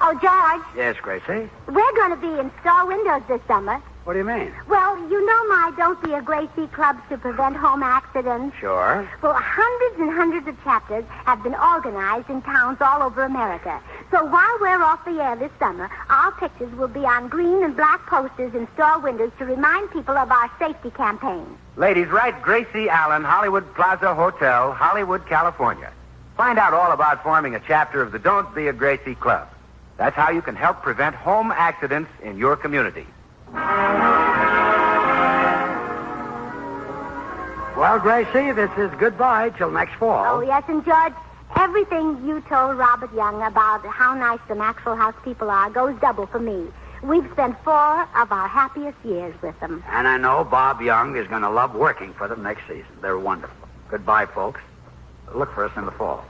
Oh, George, Yes, Gracie? we're going to be in store windows this summer. What do you mean? Well, you know my Don't Be a Gracie clubs to prevent home accidents. Sure. Well, hundreds and hundreds of chapters have been organized in towns all over America. So while we're off the air this summer, our pictures will be on green and black posters in store windows to remind people of our safety campaign. Ladies, write Gracie Allen, Hollywood Plaza Hotel, Hollywood, California. Find out all about forming a chapter of the Don't Be a Gracie Club. That's how you can help prevent home accidents in your community. Well, Gracie, this is goodbye till next fall. Oh, yes, and George, everything you told Robert Young about how nice the Maxwell House people are goes double for me. We've spent 4 of our happiest years with them. And I know Bob Young is going to love working for them next season. They're wonderful. Goodbye, folks. Look for us in the fall.